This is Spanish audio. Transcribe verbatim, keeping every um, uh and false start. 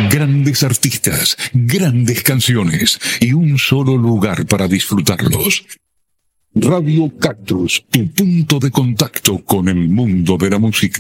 Grandes artistas, grandes canciones y un solo lugar para disfrutarlos. Radio Cactus, tu punto de contacto con el mundo de la música.